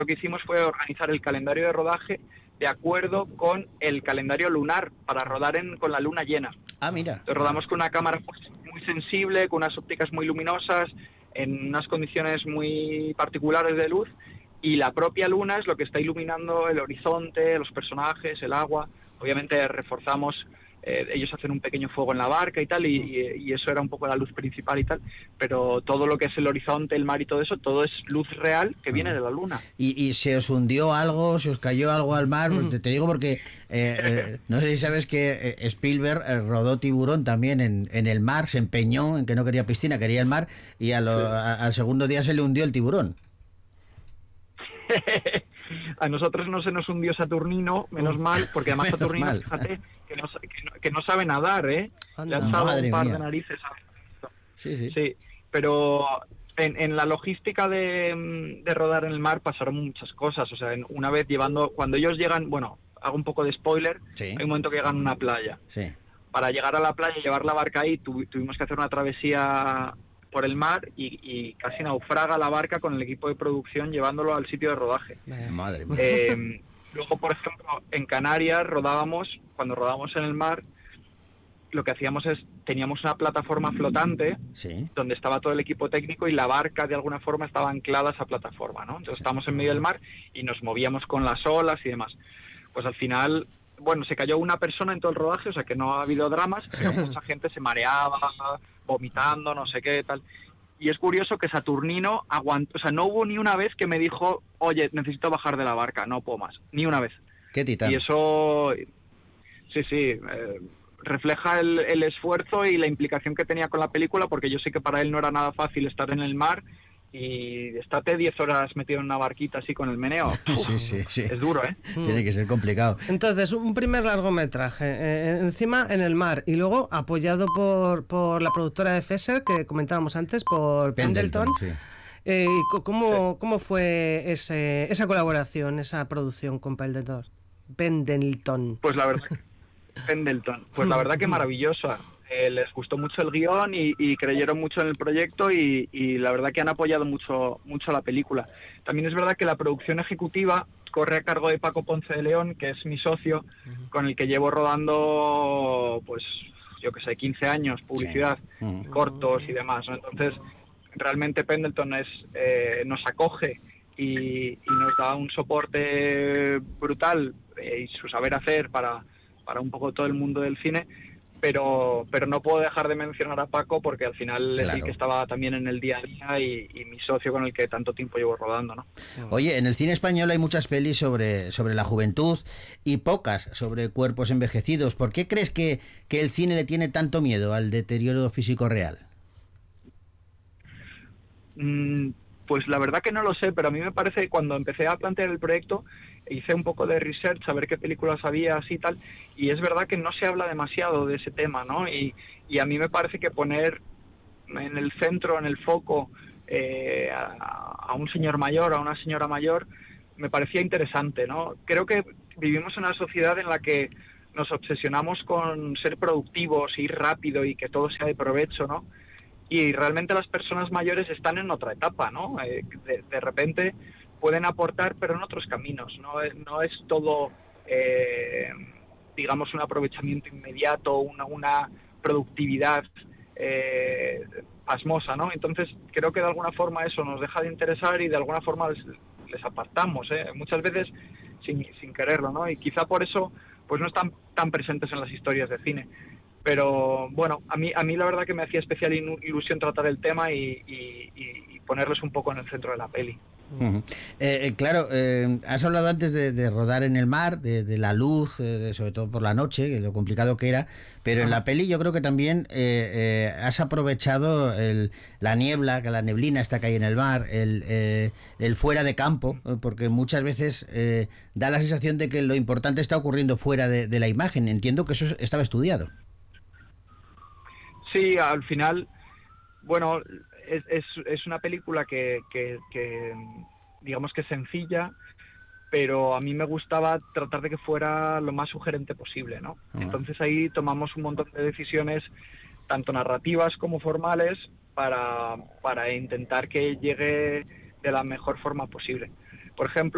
lo que hicimos fue organizar el calendario de rodaje de acuerdo con el calendario lunar, para rodar con la luna llena. Ah, mira. Entonces rodamos con una cámara muy sensible, con unas ópticas muy luminosas, en unas condiciones muy particulares de luz, y la propia luna es lo que está iluminando el horizonte, los personajes, el agua. Obviamente reforzamos, ellos hacen un pequeño fuego en la barca y tal, y eso era un poco la luz principal y tal, pero todo lo que es el horizonte, el mar y todo eso, todo es luz real que viene de la luna. ¿Y se os hundió algo, se os cayó algo al mar? Te digo porque no sé si sabes que Spielberg rodó Tiburón también en el mar, se empeñó en que no quería piscina, quería el mar, y al segundo día se le hundió el tiburón. A nosotros no se nos hundió Saturnino, menos mal, porque además Saturnino, fíjate, que no sabe nadar, ¿eh? Le ha echado un par de narices. Sí, pero en la logística de rodar en el mar pasaron muchas cosas. O sea, una vez cuando ellos llegan, bueno, hago un poco de spoiler, hay un momento que llegan a una playa. Sí. Para llegar a la playa y llevar la barca ahí, tuvimos que hacer una travesía por el mar y casi naufraga la barca con el equipo de producción llevándolo al sitio de rodaje. Madre mía. Luego, por ejemplo, en Canarias cuando rodábamos en el mar, lo que hacíamos teníamos una plataforma flotante, sí, donde estaba todo el equipo técnico y la barca de alguna forma estaba anclada a esa plataforma, ¿no? Entonces estábamos en medio del mar y nos movíamos con las olas y demás. Pues al final, bueno, se cayó una persona en todo el rodaje, o sea que no ha habido dramas, pero mucha gente se mareaba, vomitando, no sé qué, tal. Y es curioso que Saturnino aguantó, o sea, no hubo ni una vez que me dijo, oye, necesito bajar de la barca, no puedo más, ni una vez. Qué titán. Y eso, sí, refleja el esfuerzo y la implicación que tenía con la película, porque yo sé que para él no era nada fácil estar en el mar y estate 10 horas metido en una barquita así con el meneo. Sí. Es duro, ¿eh? Tiene que ser complicado. Entonces, un primer largometraje, encima en el mar, y luego apoyado por la productora de Fesser, que comentábamos antes, por Pendleton. Sí. ¿Cómo fue esa colaboración, esa producción con Pendleton? Pues la verdad Pendleton, pues la verdad que maravillosa. Les gustó mucho el guión y creyeron mucho en el proyecto y la verdad que han apoyado mucho la película. También es verdad que la producción ejecutiva corre a cargo de Paco Ponce de León, que es mi socio, con el que llevo rodando, pues, yo que sé, 15 años, publicidad, cortos y demás, ¿no? Entonces, realmente Pendleton nos acoge y nos da un soporte brutal y su saber hacer para un poco todo el mundo del cine, pero no puedo dejar de mencionar a Paco porque al final es el que estaba también en el día a día y mi socio con el que tanto tiempo llevo rodando, ¿no? Oye, en el cine español hay muchas pelis sobre la juventud y pocas sobre cuerpos envejecidos. ¿Por qué crees que el cine le tiene tanto miedo al deterioro físico real? Pues la verdad que no lo sé, pero a mí me parece que cuando empecé a plantear el proyecto hice un poco de research a ver qué películas había así y tal, y es verdad que no se habla demasiado de ese tema, ¿no? Y a mí me parece que poner en el centro, en el foco, a un señor mayor, a una señora mayor, me parecía interesante, ¿no? Creo que vivimos en una sociedad en la que nos obsesionamos con ser productivos, ir rápido y que todo sea de provecho, ¿no? Y realmente las personas mayores están en otra etapa, ¿no? De repente pueden aportar, pero en otros caminos. No es todo, digamos, un aprovechamiento inmediato, una productividad pasmosa, ¿no? Entonces creo que de alguna forma eso nos deja de interesar y de alguna forma les apartamos, muchas veces sin quererlo, ¿no? Y quizá por eso pues no están tan presentes en las historias de cine. Pero bueno, a mí la verdad que me hacía especial ilusión tratar el tema y ponerles un poco en el centro de la peli. Claro, has hablado antes de rodar en el mar, de la luz, sobre todo por la noche, de lo complicado que era, pero en la peli yo creo que también has aprovechado la niebla, que la neblina está que hay en el mar, el fuera de campo, porque muchas veces da la sensación de que lo importante está ocurriendo fuera de la imagen. Entiendo que eso estaba estudiado. Sí, al final, bueno, es una película que digamos que es sencilla, pero a mí me gustaba tratar de que fuera lo más sugerente posible, ¿no? Entonces ahí tomamos un montón de decisiones, tanto narrativas como formales, para intentar que llegue de la mejor forma posible. Por ejemplo,